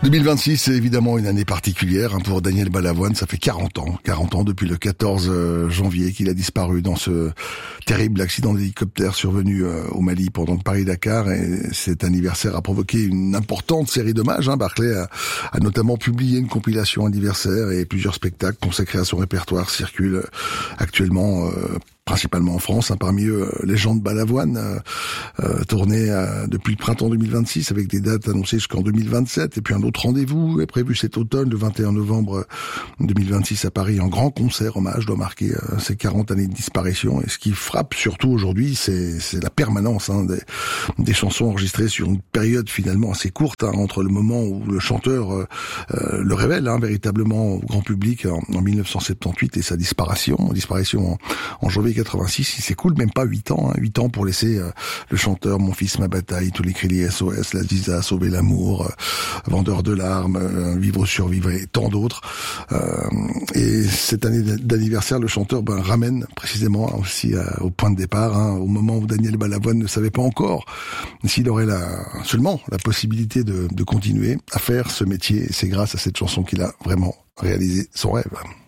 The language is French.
2026, c'est évidemment une année particulière pour Daniel Balavoine. Ça fait 40 ans depuis le 14 janvier qu'il a disparu dans ce terrible accident d'hélicoptère survenu au Mali pendant le Paris-Dakar. Et cet anniversaire a provoqué une importante série d'hommages. Barclay a notamment publié une compilation anniversaire et plusieurs spectacles consacrés à son répertoire circulent actuellement principalement en France, parmi eux Légende Balavoine, tournée depuis le printemps 2026 avec des dates annoncées jusqu'en 2027, et puis un autre rendez-vous est prévu cet automne, le 21 novembre 2026 à Paris, un grand concert hommage doit marquer ces 40 années de disparition. Et ce qui frappe surtout aujourd'hui, c'est la permanence des chansons enregistrées sur une période finalement assez courte, entre le moment où le chanteur le révèle véritablement au grand public en 1978 et sa disparition en janvier 86, il s'écoule même pas 8 ans pour laisser le chanteur Mon fils ma bataille, tous les cris SOS, La Ziza, Sauver l'amour, Vendeur de larmes, Vivre survivre et tant d'autres. Et cette année d'anniversaire, le chanteur ramène précisément aussi au point de départ, au moment où Daniel Balavoine ne savait pas encore s'il aurait seulement la possibilité de continuer à faire ce métier. Et c'est grâce à cette chanson qu'il a vraiment réalisé son rêve.